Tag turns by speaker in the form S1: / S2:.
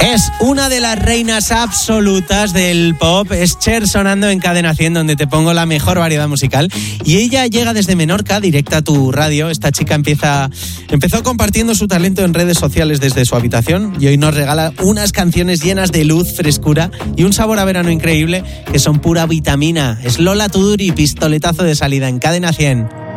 S1: Es una de las reinas absolutas del pop, es Cher sonando en Cadena 100, donde te pongo la mejor variedad musical. Y ella llega desde Menorca, directa a tu radio. Esta chica empezó compartiendo su talento en redes sociales desde su habitación y hoy nos regala unas canciones llenas de luz, frescura y un sabor a verano increíble que son pura vitamina. Es Lola Tuduri, pistoletazo de salida en Cadena 100.